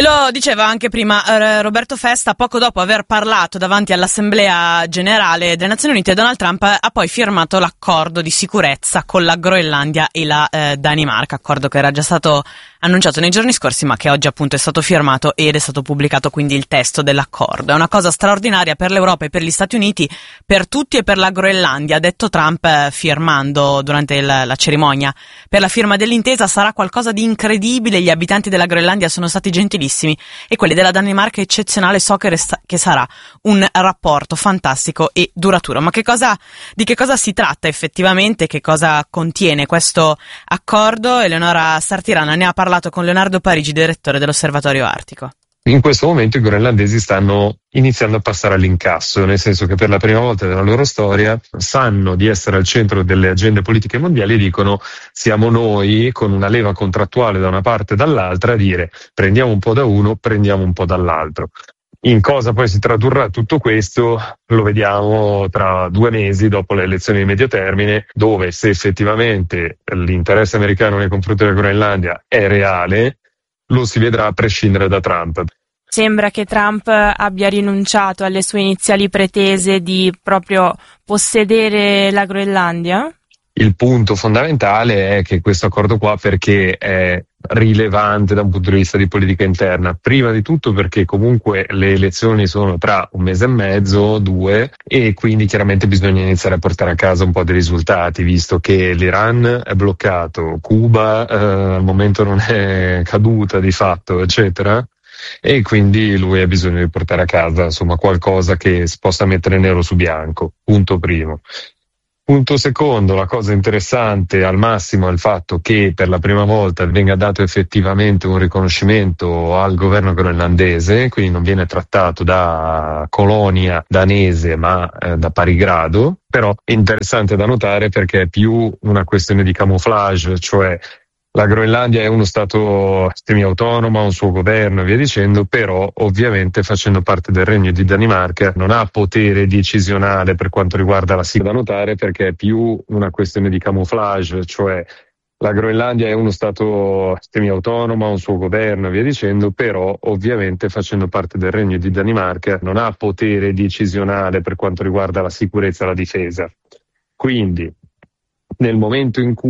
lo diceva anche prima Roberto Festa, poco dopo aver parlato davanti all'Assemblea Generale delle Nazioni Unite, Donald Trump ha poi firmato l'accordo di sicurezza con la Groenlandia e la Danimarca, accordo che era già stato annunciato nei giorni scorsi, ma che oggi appunto è stato firmato ed è stato pubblicato quindi il testo dell'accordo. È una cosa straordinaria per l'Europa e per gli Stati Uniti, per tutti e per la Groenlandia, ha detto Trump firmando durante la cerimonia per la firma dell'intesa. Sarà qualcosa di incredibile, gli abitanti della Groenlandia sono stati gentilissimi e quelli della Danimarca eccezionale, so che sarà un rapporto fantastico e duraturo. Ma di che cosa si tratta effettivamente, che cosa contiene questo accordo? Eleonora Sartirana ne ha parlato con Leonardo Parigi, direttore dell'Osservatorio Artico. In questo momento i groenlandesi stanno iniziando a passare all'incasso, nel senso che per la prima volta nella loro storia sanno di essere al centro delle agende politiche mondiali e dicono: siamo noi, con una leva contrattuale da una parte e dall'altra, a dire prendiamo un po' da uno, prendiamo un po' dall'altro. In cosa poi si tradurrà tutto questo lo vediamo tra 2 mesi dopo le elezioni di medio termine, dove se effettivamente l'interesse americano nei confronti della Groenlandia è reale, lo si vedrà a prescindere da Trump. Sembra che Trump abbia rinunciato alle sue iniziali pretese di proprio possedere la Groenlandia? Il punto fondamentale è che questo accordo qua, perché è rilevante da un punto di vista di politica interna, prima di tutto perché comunque le elezioni sono tra 1 mese e mezzo, 2, e quindi chiaramente bisogna iniziare a portare a casa un po' dei risultati, visto che l'Iran è bloccato, Cuba al momento non è caduta di fatto, eccetera, e quindi lui ha bisogno di portare a casa insomma qualcosa che si possa mettere nero su bianco. Punto primo. Punto secondo, la cosa interessante al massimo è il fatto che per la prima volta venga dato effettivamente un riconoscimento al governo groenlandese, quindi non viene trattato da colonia danese ma da pari grado. Però è interessante da notare perché è più una questione di camouflage, cioè la Groenlandia è uno stato semi-autonomo, ha un suo governo e via dicendo, però ovviamente facendo parte del Regno di Danimarca non ha potere decisionale per quanto riguarda la sicurezza. Da notare perché è più una questione di camouflage, cioè la Groenlandia è uno stato semi-autonomo, ha un suo governo e via dicendo, però ovviamente facendo parte del Regno di Danimarca non ha potere decisionale per quanto riguarda la sicurezza e la difesa. Quindi nel momento in cui